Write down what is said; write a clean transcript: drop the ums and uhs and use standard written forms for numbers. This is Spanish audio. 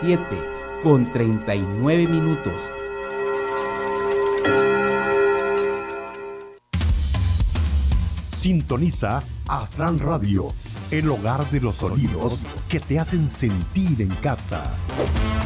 7:39. Sintoniza Aslan Radio, el hogar de los sonidos que te hacen sentir en casa.